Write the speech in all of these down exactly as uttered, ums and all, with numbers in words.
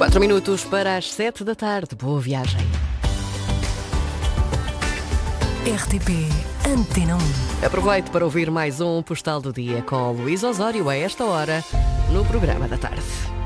Quatro minutos para as sete da tarde. Boa viagem. R T P Antena um. Aproveite para ouvir mais um Postal do Dia com Luís Osório a esta hora no programa da tarde.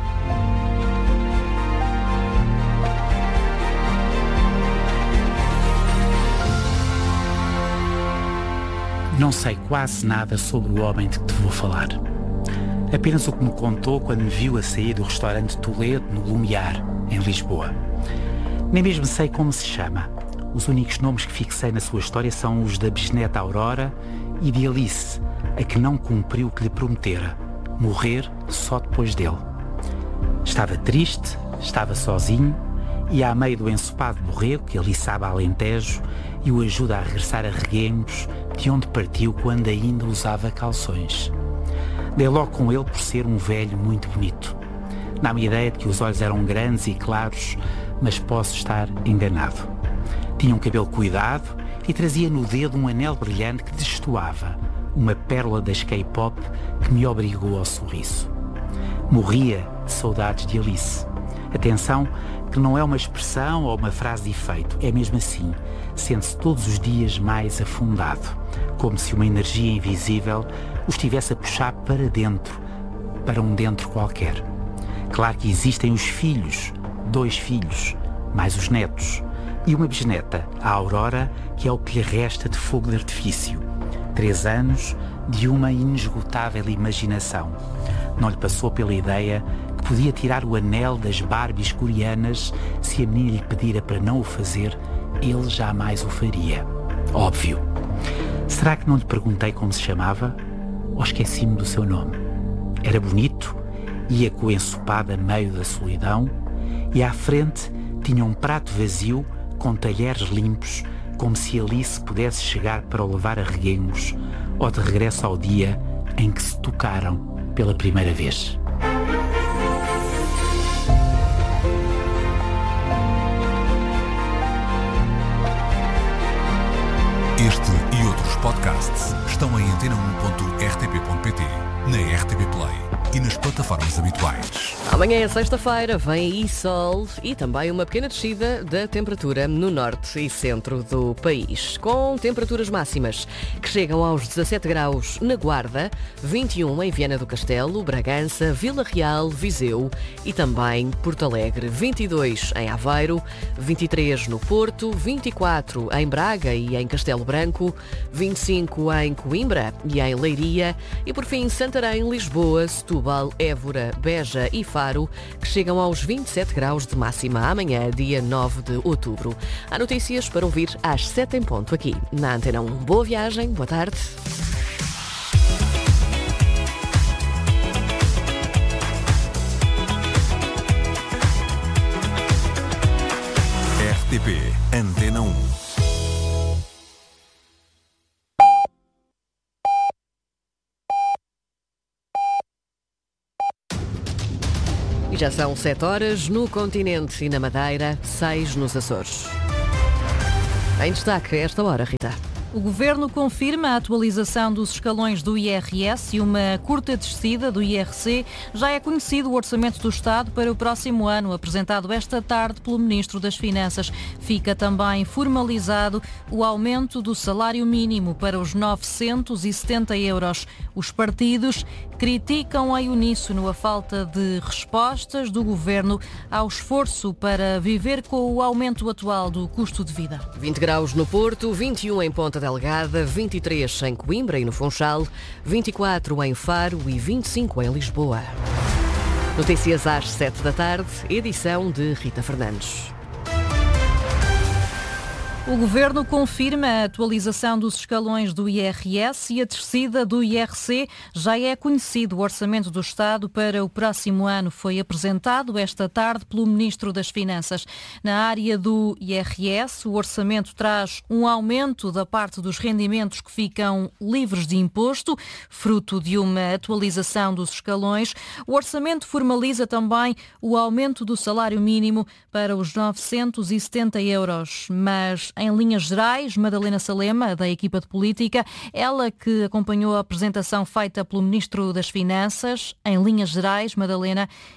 Não sei quase nada sobre o homem de que te vou falar. Apenas o que me contou quando me viu a sair do restaurante Toledo, no Lumiar, em Lisboa. Nem mesmo sei como se chama. Os únicos nomes que fixei na sua história são os da bisneta Aurora e de Alice, a que não cumpriu o que lhe prometera, morrer só depois dele. Estava triste, estava sozinho, e a meio do ensopado borrego que ali sabe a Alentejo e o ajuda a regressar a Reguengos, de onde partiu quando ainda usava calções. Dei logo com ele por ser um velho muito bonito. Dá-me a ideia de que os olhos eram grandes e claros, mas posso estar enganado. Tinha um cabelo cuidado e trazia no dedo um anel brilhante que destoava, uma pérola das K-pop que me obrigou ao sorriso. Morria de saudades de Alice. Atenção, que não é uma expressão ou uma frase de efeito, é mesmo assim, sente-se todos os dias mais afundado, como se uma energia invisível o estivesse a puxar para dentro, para um dentro qualquer. Claro que existem os filhos, dois filhos, mais os netos, e uma bisneta, a Aurora, que é o que lhe resta de fogo de artifício. Três anos de uma inesgotável imaginação. Não lhe passou pela ideia que podia tirar o anel das Barbies coreanas se a menina lhe pedira para não o fazer, ele jamais o faria. Óbvio. Será que não lhe perguntei como se chamava? Ou esqueci-me do seu nome? Era bonito, ia com o ensopado a meio da solidão e à frente tinha um prato vazio com talheres limpos, como se Alice pudesse chegar para o levar a Reguengos ou de regresso ao dia em que se tocaram pela primeira vez. Este e outros podcasts estão em antena um ponto r t p ponto p t, na R T P Play e nas plataformas habituais. Amanhã é sexta-feira, vem aí sol e também uma pequena descida da temperatura no norte e centro do país, com temperaturas máximas que chegam aos dezassete graus na Guarda, vinte e um em Viana do Castelo, Bragança, Vila Real, Viseu e também Porto Alegre, vinte e dois em Aveiro, vinte e três no Porto, vinte e quatro em Braga e em Castelo Branco, vinte e cinco em Coimbra e em Leiria e por fim Santarém, Lisboa, Setúbal, Évora, Beja e Faro, que chegam aos vinte e sete graus de máxima amanhã, dia nove de outubro. Há notícias para ouvir às sete em ponto aqui na Antena um. Boa viagem, boa tarde. R T P Antena um. E já são sete horas no continente e na Madeira, seis nos Açores. Em destaque a esta hora, Rita. O Governo confirma a atualização dos escalões do I R S e uma curta descida do I R C. Já é conhecido o Orçamento do Estado para o próximo ano, apresentado esta tarde pelo Ministro das Finanças. Fica também formalizado o aumento do salário mínimo para os novecentos e setenta euros. Os partidos criticam em uníssono a falta de respostas do Governo ao esforço para viver com o aumento atual do custo de vida. vinte graus no Porto, vinte e um em Ponta Delgada, vinte e três em Coimbra e no Funchal, vinte e quatro em Faro e vinte e cinco em Lisboa. Notícias às sete da tarde, edição de Rita Fernandes. O Governo confirma a atualização dos escalões do I R S e a descida do I R C. Já é conhecido o Orçamento do Estado para o próximo ano. Foi apresentado esta tarde pelo Ministro das Finanças. Na área do I R S, o orçamento traz um aumento da parte dos rendimentos que ficam livres de imposto, fruto de uma atualização dos escalões. O orçamento formaliza também o aumento do salário mínimo para os novecentos e setenta euros, mas em linhas gerais, Madalena Salema, da equipa de política, ela que acompanhou a apresentação feita pelo Ministro das Finanças, em linhas gerais, Madalena,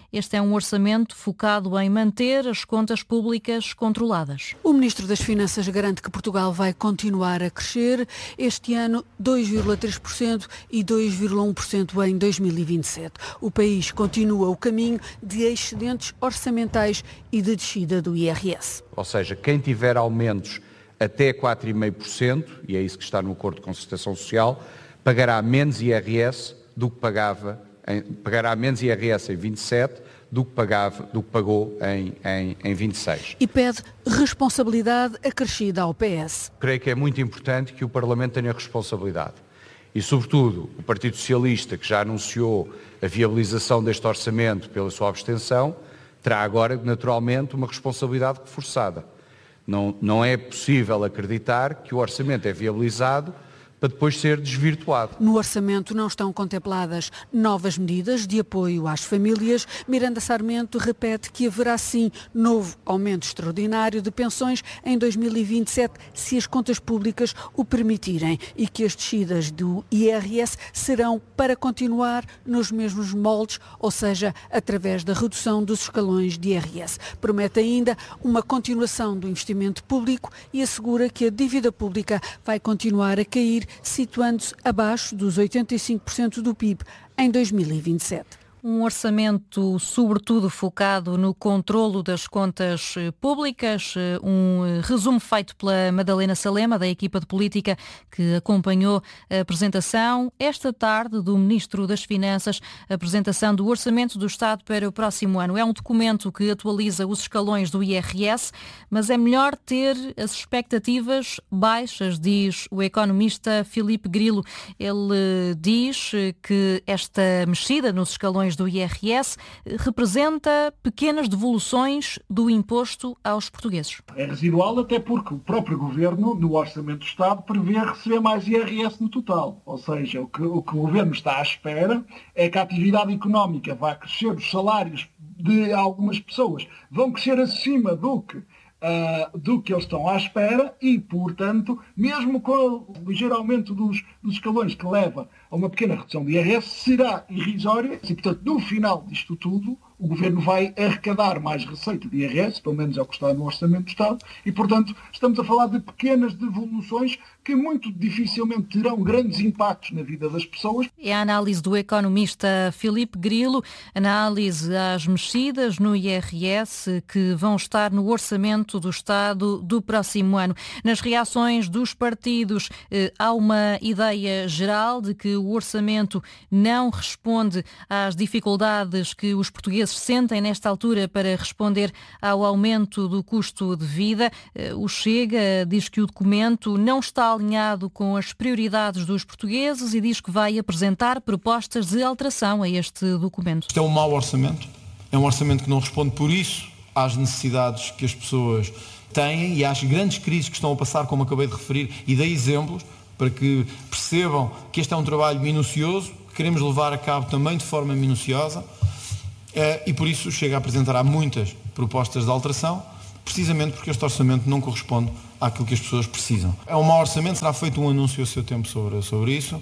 Este é um orçamento focado em manter as contas públicas controladas. O Ministro das Finanças garante que Portugal vai continuar a crescer este ano dois vírgula três por cento e dois vírgula um por cento em dois mil e vinte e sete. O país continua o caminho de excedentes orçamentais e de descida do I R S. Ou seja, quem tiver aumentos até quatro vírgula cinco por cento, e é isso que está no Acordo de Concertação Social, pagará menos I R S do que pagava, em, pagará menos I R S em vinte e sete do que, pagava, do que pagou em, em, em vinte e seis. E pede responsabilidade acrescida ao P S. Creio que é muito importante que o Parlamento tenha responsabilidade. E, sobretudo, o Partido Socialista, que já anunciou a viabilização deste orçamento pela sua abstenção, terá agora, naturalmente, uma responsabilidade reforçada. Não, não é possível acreditar que o orçamento é viabilizado para depois ser desvirtuado. No orçamento não estão contempladas novas medidas de apoio às famílias. Miranda Sarmento repete que haverá sim novo aumento extraordinário de pensões em dois mil e vinte e sete, se as contas públicas o permitirem, e que as descidas do I R S serão para continuar nos mesmos moldes, ou seja, através da redução dos escalões de I R S. Promete ainda uma continuação do investimento público e assegura que a dívida pública vai continuar a cair, situando-se abaixo dos oitenta e cinco por cento do P I B em dois mil e vinte e sete. Um orçamento, sobretudo, focado no controlo das contas públicas. Um resumo feito pela Madalena Salema, da equipa de política que acompanhou a apresentação esta tarde do Ministro das Finanças, a apresentação do Orçamento do Estado para o próximo ano. É um documento que atualiza os escalões do I R S, mas é melhor ter as expectativas baixas, diz o economista Filipe Grilo. Ele diz que esta mexida nos escalões do I R S representa pequenas devoluções do imposto aos portugueses. É residual, até porque o próprio Governo, no Orçamento do Estado, prevê receber mais I R S no total. Ou seja, o que o, que o Governo está à espera é que a atividade económica vá crescer, os salários de algumas pessoas vão crescer acima do que Uh, do que eles estão à espera e, portanto, mesmo com o ligeiro aumento dos, dos escalões que leva a uma pequena redução de I R S, será irrisória e, portanto, no final disto tudo, o Governo vai arrecadar mais receita de I R S, pelo menos é o que está no Orçamento do Estado, e, portanto, estamos a falar de pequenas devoluções que muito dificilmente terão grandes impactos na vida das pessoas. É a análise do economista Filipe Grilo, análise às mexidas no I R S que vão estar no Orçamento do Estado do próximo ano. Nas reações dos partidos, eh, há uma ideia geral de que o orçamento não responde às dificuldades que os portugueses sentem nesta altura para responder ao aumento do custo de vida. Eh, o Chega diz que o documento não está alinhado com as prioridades dos portugueses e diz que vai apresentar propostas de alteração a este documento. Isto é um mau orçamento, é um orçamento que não responde por isso às necessidades que as pessoas têm e às grandes crises que estão a passar, como acabei de referir, e dei exemplos para que percebam que este é um trabalho minucioso, que queremos levar a cabo também de forma minuciosa, e por isso Chega a apresentar muitas propostas de alteração, precisamente porque este orçamento não corresponde àquilo que as pessoas precisam. É um mau orçamento, será feito um anúncio a seu tempo sobre, sobre isso,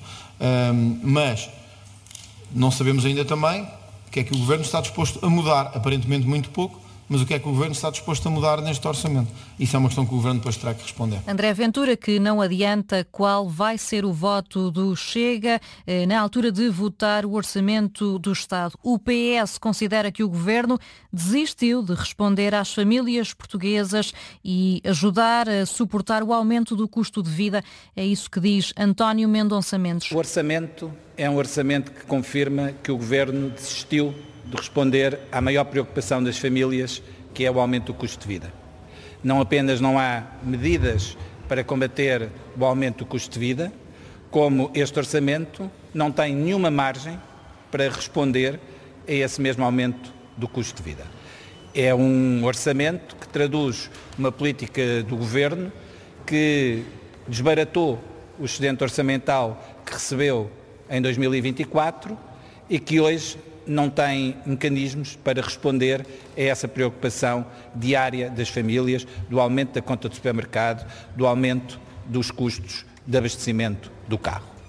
mas não sabemos ainda também o que é que o Governo está disposto a mudar, aparentemente muito pouco, mas o que é que o Governo está disposto a mudar neste orçamento? Isso é uma questão que o Governo depois terá que responder. André Ventura, que não adianta qual vai ser o voto do Chega eh, na altura de votar o Orçamento do Estado. O P S considera que o Governo desistiu de responder às famílias portuguesas e ajudar a suportar o aumento do custo de vida. É isso que diz António Mendonça Mendes. O orçamento é um orçamento que confirma que o Governo desistiu de responder à maior preocupação das famílias, que é o aumento do custo de vida. Não apenas não há medidas para combater o aumento do custo de vida, como este orçamento não tem nenhuma margem para responder a esse mesmo aumento do custo de vida. É um orçamento que traduz uma política do Governo que desbaratou o excedente orçamental que recebeu em dois mil e vinte e quatro e que hoje não tem mecanismos para responder a essa preocupação diária das famílias, do aumento da conta do supermercado, do aumento dos custos de abastecimento do carro.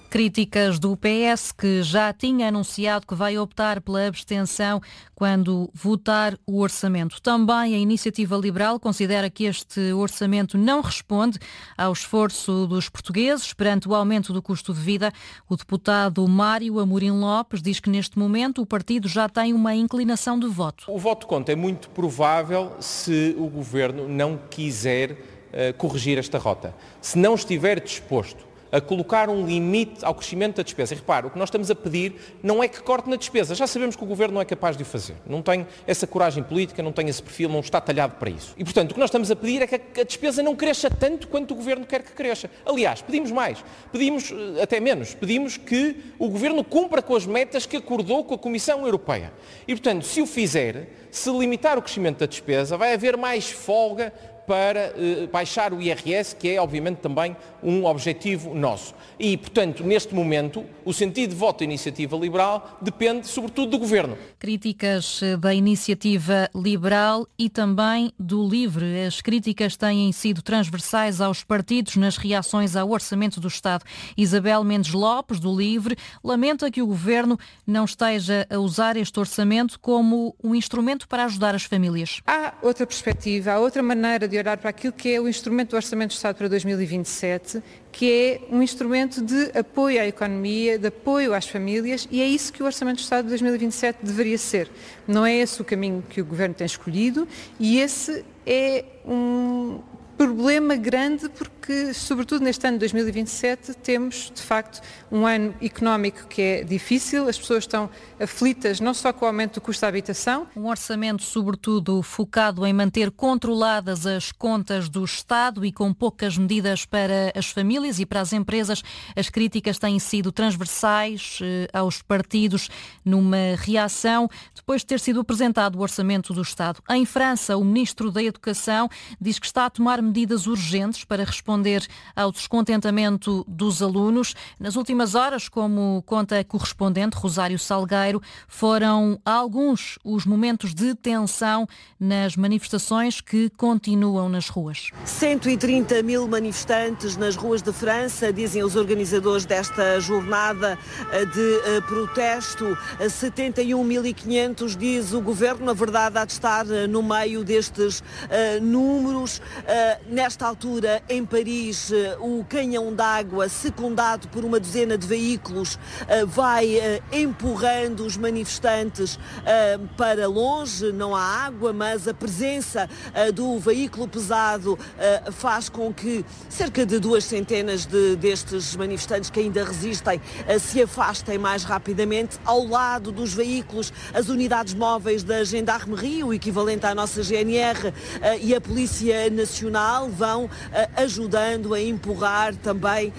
Críticas do P S, que já tinha anunciado que vai optar pela abstenção quando votar o orçamento. Também a Iniciativa Liberal considera que este orçamento não responde ao esforço dos portugueses perante o aumento do custo de vida. O deputado Mário Amorim Lopes diz que neste momento o partido já tem uma inclinação de voto. O voto conta é muito provável se o Governo não quiser uh, corrigir esta rota. Se não estiver disposto a colocar um limite ao crescimento da despesa. E repare, o que nós estamos a pedir não é que corte na despesa. Já sabemos que o Governo não é capaz de o fazer. Não tem essa coragem política, não tem esse perfil, não está talhado para isso. E, portanto, o que nós estamos a pedir é que a despesa não cresça tanto quanto o Governo quer que cresça. Aliás, pedimos mais. Pedimos até menos. Pedimos que o Governo cumpra com as metas que acordou com a Comissão Europeia. E, portanto, se o fizer, se limitar o crescimento da despesa, vai haver mais folga para eh, baixar o I R S, que é, obviamente, também um objetivo nosso. E, portanto, neste momento, o sentido de voto da Iniciativa Liberal depende, sobretudo, do Governo. Críticas da Iniciativa Liberal e também do LIVRE. As críticas têm sido transversais aos partidos nas reações ao Orçamento do Estado. Isabel Mendes Lopes, do LIVRE, lamenta que o Governo não esteja a usar este orçamento como um instrumento para ajudar as famílias. Há outra perspectiva, há outra maneira de olhar para aquilo que é o instrumento do Orçamento do Estado para dois mil e vinte e sete, que é um instrumento de apoio à economia, de apoio às famílias, e é isso que o Orçamento do Estado de dois mil e vinte e sete deveria ser. Não é esse o caminho que o Governo tem escolhido, e esse é um problema grande porque, sobretudo neste ano de dois mil e vinte e sete, temos, de facto, um ano económico que é difícil, as pessoas estão aflitas não só com o aumento do custo da habitação. Um orçamento, sobretudo, focado em manter controladas as contas do Estado e com poucas medidas para as famílias e para as empresas. As críticas têm sido transversais eh, aos partidos numa reação depois de ter sido apresentado o Orçamento do Estado. Em França, o Ministro da Educação diz que está a tomar medidas urgentes para responder ao descontentamento dos alunos. Nas últimas horas, como conta a correspondente Rosário Salgueiro, foram alguns os momentos de tensão nas manifestações que continuam nas ruas. cento e trinta mil manifestantes nas ruas de França, dizem os organizadores desta jornada de protesto. setenta e um mil e quinhentos, diz o Governo. Na verdade, há de estar no meio destes uh, números. Uh, nesta altura, em Paris, uh, o canhão d'água, secundado por uma dezena de veículos, uh, vai uh, empurrando os manifestantes uh, para longe. Não há água, mas a presença uh, do veículo pesado uh, faz com que cerca de duas centenas de, destes manifestantes que ainda resistem uh, se afastem mais rapidamente. Ao lado dos veículos, as unidades móveis da Gendarmerie, o equivalente à nossa G N R, uh, e a Polícia Nacional vão uh, ajudando a empurrar também uh,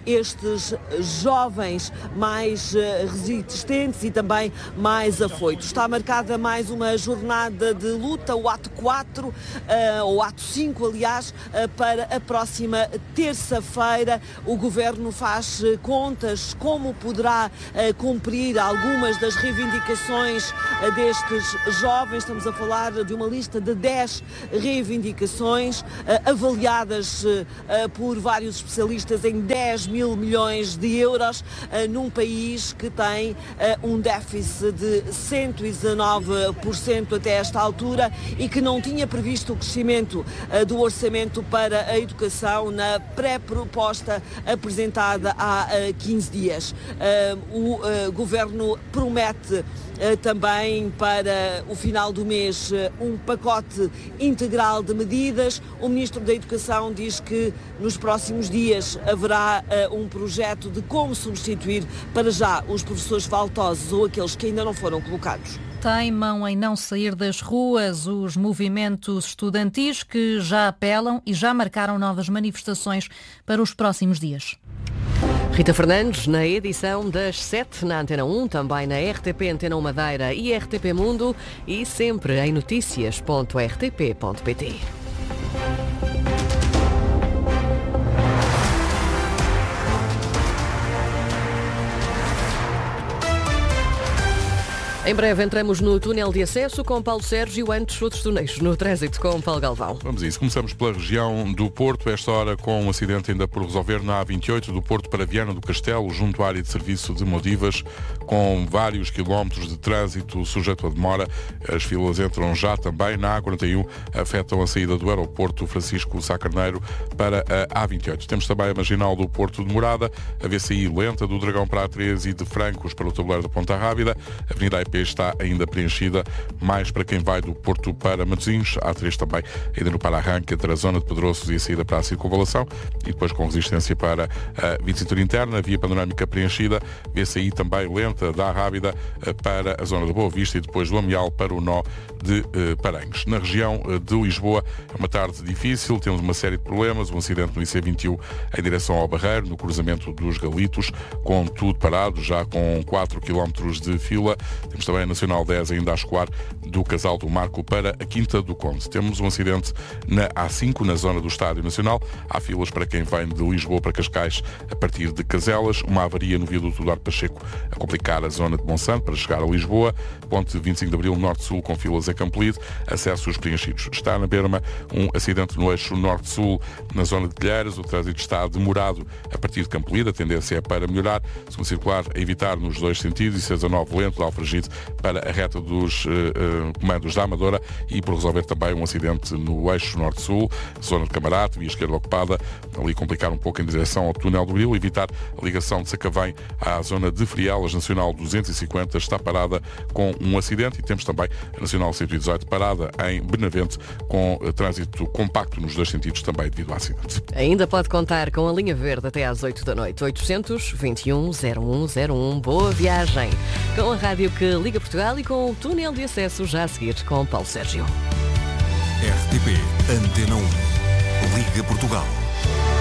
estes jovens mais uh, resistentes e também mais afoitos. Está marcada mais uma jornada de luta, o ato quatro, uh, ou ato cinco, aliás, uh, para a próxima terça-feira. O Governo faz uh, contas como poderá uh, cumprir algumas das reivindicações uh, destes jovens. Estamos a falar de uma lista de dez reivindicações uh, avaliadas uh, uh, por vários especialistas em dez mil milhões de euros, uh, num país que tem uh, um déficit de cento e dezanove por cento até esta altura e que não tinha previsto o crescimento uh, do orçamento para a educação na pré-proposta apresentada há uh, quinze dias. Uh, o uh, Governo promete uh, também para o final do mês uh, um pacote integral de medidas. O Ministro da Educação diz que nos próximos dias haverá uh, um projeto de como substituir para já os professores faltosos ou aqueles que ainda não foram colocados. Teimam em não sair das ruas os movimentos estudantis que já apelam e já marcaram novas manifestações para os próximos dias. Rita Fernandes, na edição das sete, na Antena um, também na R T P Antena um Madeira e R T P Mundo e sempre em notícias ponto r t p ponto p t. Em breve entramos no túnel de acesso com Paulo Sérgio, antes outros túneis no trânsito com Paulo Galvão. Vamos a isso. Começamos pela região do Porto, esta hora com um acidente ainda por resolver na A vinte e oito do Porto para Viana do Castelo, junto à área de serviço de Modivas, com vários quilómetros de trânsito sujeito a demora. As filas entram já também na A quarenta e um, afetam a saída do aeroporto Francisco Sá Carneiro para a A vinte e oito. Temos também a marginal do Porto de Morada, a V C I lenta do Dragão para a treze e de Francos para o tabuleiro da Ponta Rábida. A Avenida A I P está ainda preenchida, mais para quem vai do Porto para Matosinhos. A A três também ainda no para-arranque entre a zona de Pedroços e a saída para a circunvalação, e depois com resistência para a vinte cintura interna, via panorâmica preenchida. V C I também lenta da Rábida para a zona de Boa Vista e depois do Amial para o nó de eh, Paranhos. Na região de Lisboa é uma tarde difícil, temos uma série de problemas, um acidente no I C vinte e um em direção ao Barreiro, no cruzamento dos Galitos, com tudo parado, já com quatro quilómetros de fila. Temos também a Nacional dez ainda a escoar do Casal do Marco para a Quinta do Conde. Temos um acidente na A cinco, na zona do Estádio Nacional. Há filas para quem vem de Lisboa para Cascais a partir de Caselas. Uma avaria no viaduto do Ar Pacheco a complicar a zona de Monsanto para chegar a Lisboa. Ponte vinte e cinco de Abril Norte-Sul com filas a Campolide. Acessos preenchidos. Está na Berma um acidente no eixo Norte-Sul na zona de Telheiras. O trânsito está demorado a partir de Campolide. A tendência é para melhorar. Segundo circular a evitar nos dois sentidos. E C dezanove lento de Alfragide para a reta dos uh, uh, comandos da Amadora, e por resolver também um acidente no eixo Norte-Sul, zona de Camarate, via esquerda ocupada, ali complicar um pouco em direção ao túnel do Bril, evitar a ligação de Sacavém à zona de Frielas. Nacional duzentos e cinquenta está parada com um acidente, e temos também a Nacional cento e dezoito parada em Benavente com uh, trânsito compacto nos dois sentidos também devido ao acidente. Ainda pode contar com a linha verde até às oito da noite, oitocentos, vinte e um, zero um zero um. Boa viagem com a rádio que liga Portugal e com o túnel de acesso já a seguir com Paulo Sérgio. R T P Antena um. Liga Portugal.